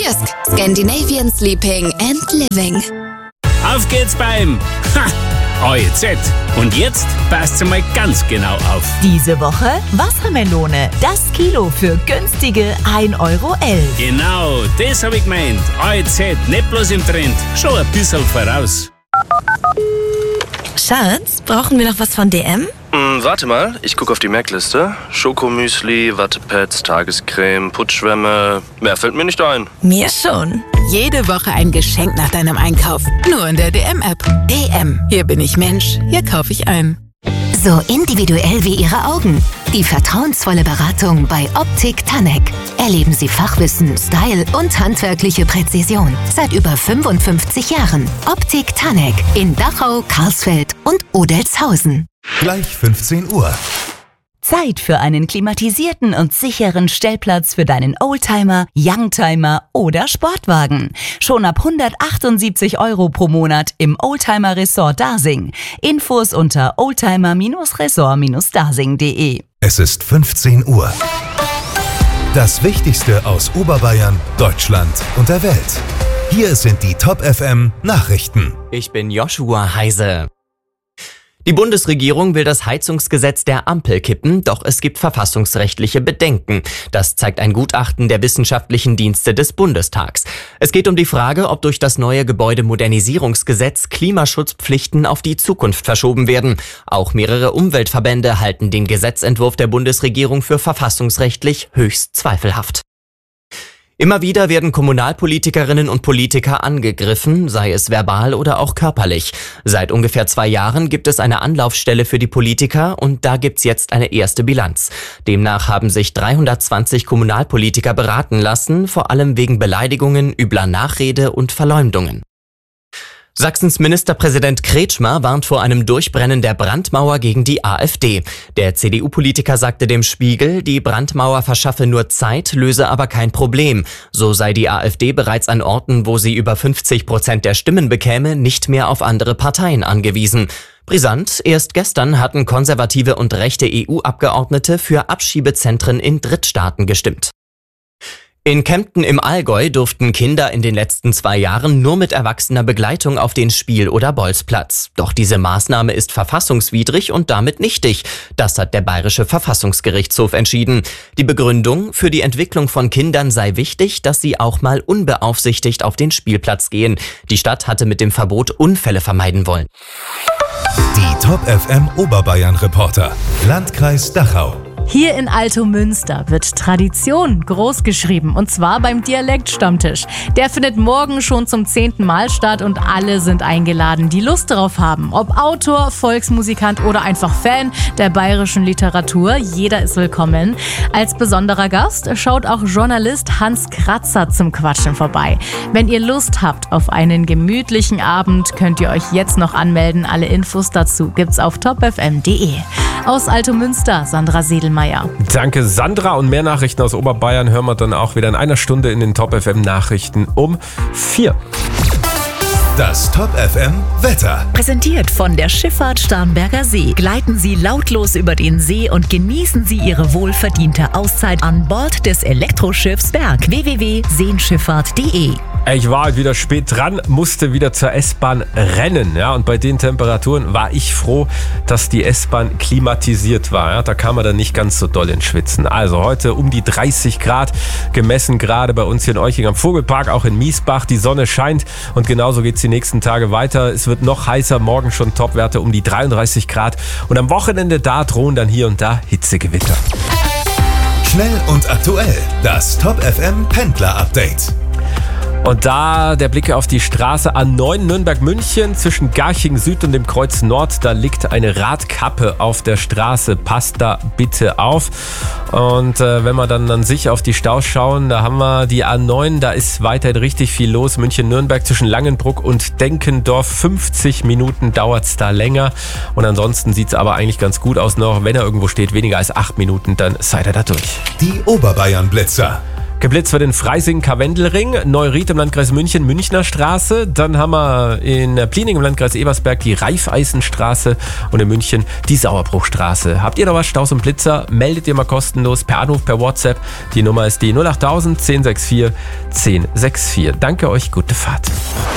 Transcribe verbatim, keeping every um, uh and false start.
Jysk, Scandinavian Sleeping and Living. Auf geht's beim Ha! O E Z. Und jetzt passt mal ganz genau auf. Diese Woche Wassermelone. Das Kilo für günstige ein Euro elf. Genau, das hab ich gemeint. O E Z, nicht bloß im Trend, schon ein bisschen voraus. Schatz, brauchen wir noch was von D M? Hm, warte mal, ich gucke auf die Merkliste. Schokomüsli, Wattepads, Tagescreme, Putzschwämme. Mehr fällt mir nicht ein. Mir schon. Jede Woche ein Geschenk nach deinem Einkauf. Nur in der D M-App. D M. Hier bin ich Mensch. Hier kaufe ich ein. So individuell wie Ihre Augen. Die vertrauensvolle Beratung bei Optik Tanek. Erleben Sie Fachwissen, Style und handwerkliche Präzision. Seit über fünfundfünfzig Jahren. Optik Tanek in Dachau, Karlsfeld und Odelzhausen. Gleich fünfzehn Uhr. Zeit für einen klimatisierten und sicheren Stellplatz für deinen Oldtimer, Youngtimer oder Sportwagen. Schon ab hundertachtundsiebzig Euro pro Monat im Oldtimer Resort Dasing. Infos unter oldtimer Resort Dasing punkt de. Es ist fünfzehn Uhr. Das Wichtigste aus Oberbayern, Deutschland und der Welt. Hier sind die Top F M Nachrichten. Ich bin Joshua Heise. Die Bundesregierung will das Heizungsgesetz der Ampel kippen, doch es gibt verfassungsrechtliche Bedenken. Das zeigt ein Gutachten der wissenschaftlichen Dienste des Bundestags. Es geht um die Frage, ob durch das neue Gebäudemodernisierungsgesetz Klimaschutzpflichten auf die Zukunft verschoben werden. Auch mehrere Umweltverbände halten den Gesetzentwurf der Bundesregierung für verfassungsrechtlich höchst zweifelhaft. Immer wieder werden Kommunalpolitikerinnen und Politiker angegriffen, sei es verbal oder auch körperlich. Seit ungefähr zwei Jahren gibt es eine Anlaufstelle für die Politiker und da gibt's jetzt eine erste Bilanz. Demnach haben sich dreihundertzwanzig Kommunalpolitiker beraten lassen, vor allem wegen Beleidigungen, übler Nachrede und Verleumdungen. Sachsens Ministerpräsident Kretschmer warnt vor einem Durchbrennen der Brandmauer gegen die AfD. Der C D U-Politiker sagte dem Spiegel, die Brandmauer verschaffe nur Zeit, löse aber kein Problem. So sei die AfD bereits an Orten, wo sie über fünfzig Prozent der Stimmen bekäme, nicht mehr auf andere Parteien angewiesen. Brisant, erst gestern hatten konservative und rechte E U-Abgeordnete für Abschiebezentren in Drittstaaten gestimmt. In Kempten im Allgäu durften Kinder in den letzten zwei Jahren nur mit erwachsener Begleitung auf den Spiel- oder Bolzplatz. Doch diese Maßnahme ist verfassungswidrig und damit nichtig. Das hat der Bayerische Verfassungsgerichtshof entschieden. Die Begründung, für die Entwicklung von Kindern sei wichtig, dass sie auch mal unbeaufsichtigt auf den Spielplatz gehen. Die Stadt hatte mit dem Verbot Unfälle vermeiden wollen. Die Top F M Oberbayern Reporter. Landkreis Dachau. Hier in Altomünster wird Tradition großgeschrieben und zwar beim Dialektstammtisch. Der findet morgen schon zum zehnten Mal statt und alle sind eingeladen, die Lust darauf haben. Ob Autor, Volksmusikant oder einfach Fan der bayerischen Literatur, jeder ist willkommen. Als besonderer Gast schaut auch Journalist Hans Kratzer zum Quatschen vorbei. Wenn ihr Lust habt auf einen gemütlichen Abend, könnt ihr euch jetzt noch anmelden. Alle Infos dazu gibt's auf top f m punkt de. Aus Altomünster, Sandra Sedelmeier. Danke Sandra, und mehr Nachrichten aus Oberbayern hören wir dann auch wieder in einer Stunde in den Top F M Nachrichten um vier. Das Top F M Wetter. Präsentiert von der Schifffahrt Starnberger See. Gleiten Sie lautlos über den See und genießen Sie Ihre wohlverdiente Auszeit an Bord des Elektroschiffs Berg. w w w punkt seenschifffahrt punkt de. Ich war halt wieder spät dran, musste wieder zur S-Bahn rennen. Ja, und bei den Temperaturen war ich froh, dass die S-Bahn klimatisiert war. Ja, da kam man dann nicht ganz so doll ins Schwitzen. Also heute um die dreißig Grad gemessen, gerade bei uns hier in Euching am Vogelpark, auch in Miesbach. Die Sonne scheint und genauso geht es die nächsten Tage weiter. Es wird noch heißer, morgen schon Topwerte um die dreiunddreißig Grad. Und am Wochenende da drohen dann hier und da Hitzegewitter. Schnell und aktuell, das Top F M Pendler Update. Und da der Blick auf die Straße A neun Nürnberg-München zwischen Garching Süd und dem Kreuz Nord, da liegt eine Radkappe auf der Straße. Passt da bitte auf. Und äh, wenn wir dann an sich auf die Staus schauen, da haben wir die A neun, da ist weiterhin richtig viel los. München-Nürnberg zwischen Langenbruck und Denkendorf, fünfzig Minuten dauert es da länger. Und ansonsten sieht es aber eigentlich ganz gut aus noch. Wenn er irgendwo steht, weniger als acht Minuten, dann seid ihr da durch. Die Oberbayern-Blitzer. Geblitzt wird in Freising-Karwendelring, Neuried im Landkreis München, Münchner Straße. Dann haben wir in Pliening im Landkreis Ebersberg die Reifeisenstraße und in München die Sauerbruchstraße. Habt ihr noch was, Staus und Blitzer? Meldet ihr mal kostenlos per Anruf, per WhatsApp. Die Nummer ist die null acht null null eins null sechs vier eins null sechs vier. Danke euch, gute Fahrt.